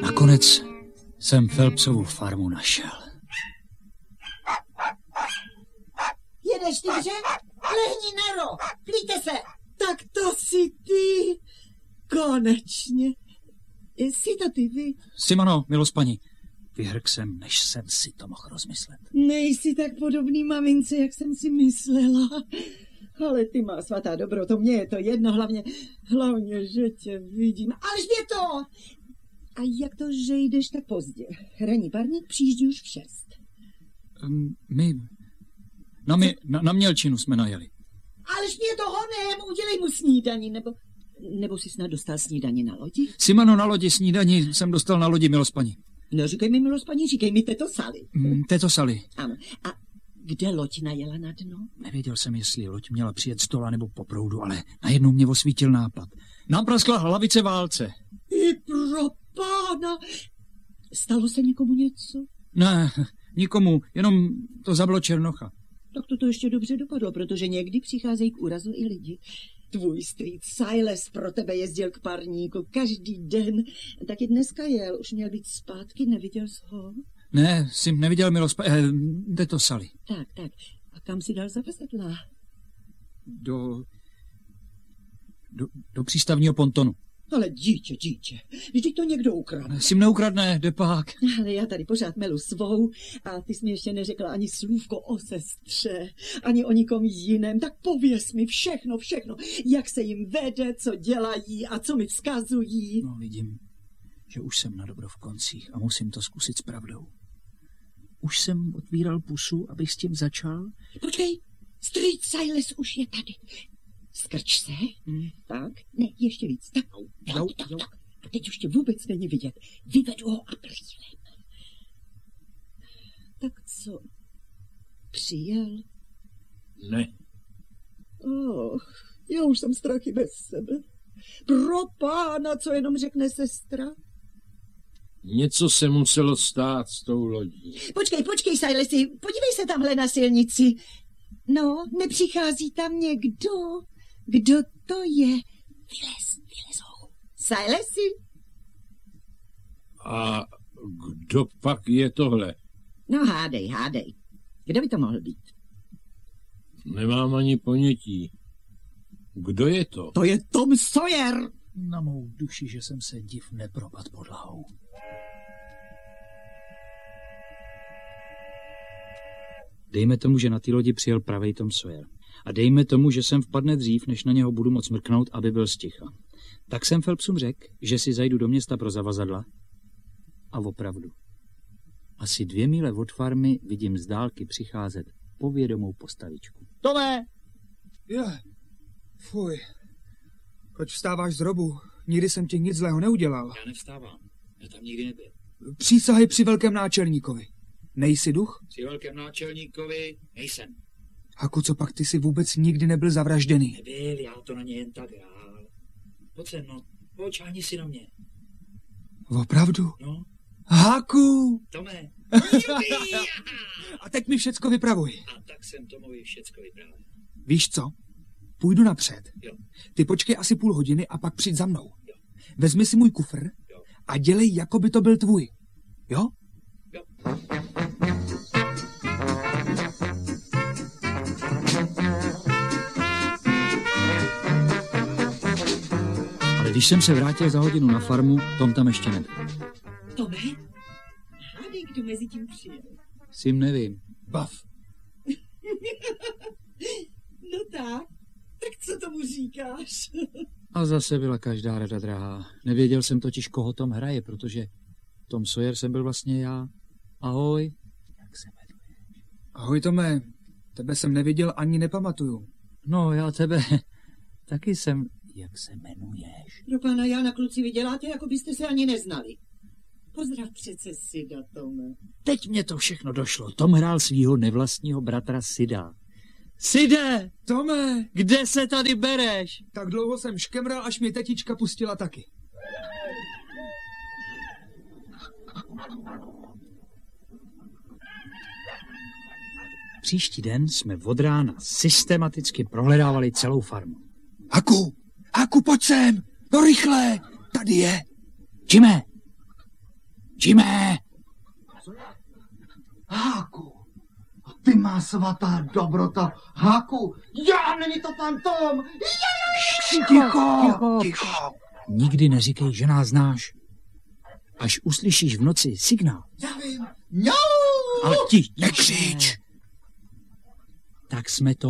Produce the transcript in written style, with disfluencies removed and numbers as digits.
Nakonec jsem Phelpsovu farmu našel. Jedeš, tygře? Lehni, Nero! Plíte se! Tak to jsi ty! Konečně! Jsi to ty, vy? Simano, milospaní, vyhrk jsem, než jsem si to mohl rozmyslet. Nejsi tak podobný mamince, jak jsem si myslela. Ale ty má svatá dobro, to mně je to jedno, hlavně, že tě vidím. Alžběto! A jak to, že jdeš tak pozdě? Ranní parník přijíždí už v 6. Na Mělčinu jsme najeli. Alžběto, honem, udělej mu snídaní, nebo jsi snad dostal snídaní na lodi? Simano, na lodi snídaní jsem dostal na lodi, milospaní. No, říkej mi, milospaní, říkej mi Teto Sally. Teto Sally. Ano. A kde loď najela na dno? Nevěděl jsem, jestli loď měla přijet z dola nebo po proudu, ale najednou mě osvítil nápad. Nám praskla hlavice válce. I pro pána! Stalo se někomu něco? Ne, nikomu, jenom to zabilo Černocha. Tak to ještě dobře dopadlo, protože někdy přicházejí k úrazu i lidi. Tvůj strýc Silas pro tebe jezdil k parníku každý den. Taky dneska jel, už měl být zpátky, neviděl jsi ho? Ne, jsi neviděl, Teto Sally. Tak. A kam si dal zavesedla? Do přístavního pontonu. Ale dítě, vždyť to někdo ukradne. Jsi mne ukradne, depák. Ale já tady pořád melu svou a ty jsi mi ještě neřekla ani slůvko o sestře, ani o nikom jiném. Tak pověz mi všechno, jak se jim vede, co dělají a co mi vzkazují. No, vidím, že už jsem na dobro v koncích a musím to zkusit s pravdou. Už jsem otvíral pusu, abych s tím začal. Počkej, strýc Silas už je tady. Skrč se. Tak, ne, ještě víc. Tak. A teď už tě vůbec není vidět. Vyvedu ho aprílem. Tak co? Přijel? Ne. Já už jsem strachy bez sebe. Pro pána, co jenom řekne sestra? Něco se muselo stát s tou lodí. Počkej, Silesi, podívej se tamhle na silnici. No, nepřichází tam někdo? Kdo to je? Vylez ho. Silesi? A kdo pak je tohle? No hádej. Kdo by to mohl být? Nemám ani ponětí. Kdo je to? To je Tom Sawyer. Na mou duši, že jsem se div nepropad podlahou. Dejme tomu, že na té lodi přijel pravej Tom Sawyer. A dejme tomu, že jsem vpadne dřív, než na něho budu moc mrknout, aby byl sticha. Tak jsem Phelpsům řekl, že si zajdu do města pro zavazadla. A opravdu. Asi 2 míle od farmy vidím z dálky přicházet povědomou postavičku. Tome! Fuj. Proč vstáváš z hrobu? Nikdy jsem ti nic zlého neudělal. Já nevstávám. Já tam nikdy nebyl. Přísahy při velkém náčelníkovi. Nejsi duch? Při velkém náčelníkovi nejsem. Haku, co pak ty si vůbec nikdy nebyl zavražděný? Nebyl, já to na ně jen tak hrál. Pojď sem, no. Počáhni si na mě. Opravdu? No. Haku! Tome. A teď mi všecko vypravuj. A tak jsem Tomovi všecko vyprávěl. Víš co? Půjdu napřed. Jo. Ty počkej asi půl hodiny a pak přijď za mnou. Jo. Vezmi si můj kufr a dělej, jako by to byl tvůj. Jo? Jo. Ale když jsem se vrátil za hodinu na farmu, Tom tam ještě nebyl. Tome? Hádej, kdo mezi tím přijel. Sim nevím. Bav. No tak co tomu říkáš? A zase byla každá rada drahá. Nevěděl jsem totiž, koho Tom hraje, protože Tom Sawyer jsem byl vlastně já. Ahoj. Jak se jmenuješ? Ahoj, Tome. Tebe jsem neviděl ani nepamatuju. No, já tebe taky jsem. Jak se jmenuješ? Pro pána Jána, kluci, vy děláte, jako byste se ani neznali. Pozdrav přece Sida, Tome. Teď mě to všechno došlo. Tom hrál svýho nevlastního bratra Sida. Side! Tome! Kde se tady bereš? Tak dlouho jsem škemral, až mě tetička pustila taky. Příští den jsme od rána systematicky prohledávali celou farmu. Haku, pojď sem! No rychle! Tady je! Jimé! Jimé! Háku, ty má svatá dobrota. Háku, já, není to fantom. Ticho. Nikdy neříkej, že nás znáš. Až uslyšíš v noci signál. Já vím. Mňau! Ale ti, nekřič! Tak jsme to